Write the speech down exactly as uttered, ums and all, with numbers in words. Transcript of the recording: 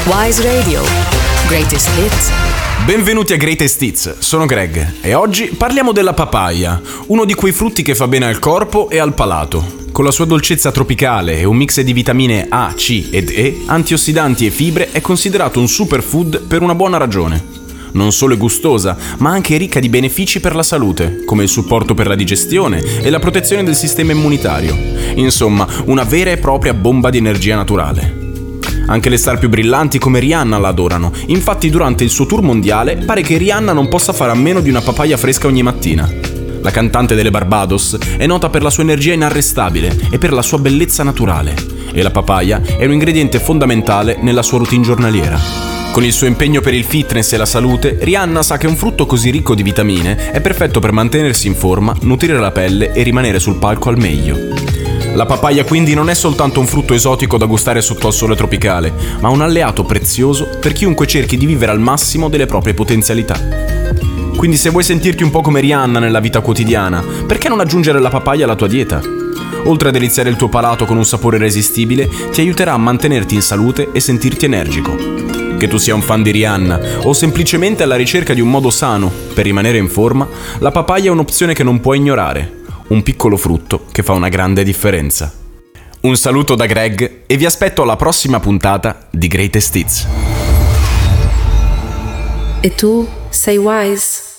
Wise Radio. Greatest Hits. Benvenuti a Greatest Hits, sono Greg e oggi parliamo della papaya, uno di quei frutti che fa bene al corpo e al palato. Con la sua dolcezza tropicale e un mix di vitamine A, C ed E, antiossidanti e fibre, è considerato un superfood per una buona ragione. Non solo è gustosa, ma anche ricca di benefici per la salute, come il supporto per la digestione e la protezione del sistema immunitario. Insomma, una vera e propria bomba di energia naturale. Anche le star più brillanti come Rihanna la adorano, infatti durante il suo tour mondiale pare che Rihanna non possa fare a meno di una papaya fresca ogni mattina. La cantante delle Barbados è nota per la sua energia inarrestabile e per la sua bellezza naturale, e la papaya è un ingrediente fondamentale nella sua routine giornaliera. Con il suo impegno per il fitness e la salute, Rihanna sa che un frutto così ricco di vitamine è perfetto per mantenersi in forma, nutrire la pelle e rimanere sul palco al meglio. La papaya quindi non è soltanto un frutto esotico da gustare sotto al sole tropicale, ma un alleato prezioso per chiunque cerchi di vivere al massimo delle proprie potenzialità. Quindi se vuoi sentirti un po' come Rihanna nella vita quotidiana, perché non aggiungere la papaya alla tua dieta? Oltre a deliziare il tuo palato con un sapore irresistibile, ti aiuterà a mantenerti in salute e sentirti energico. Che tu sia un fan di Rihanna o semplicemente alla ricerca di un modo sano per rimanere in forma, la papaya è un'opzione che non puoi ignorare. Un piccolo frutto che fa una grande differenza. Un saluto da Greg e vi aspetto alla prossima puntata di Greatest Hits. E tu sei wise?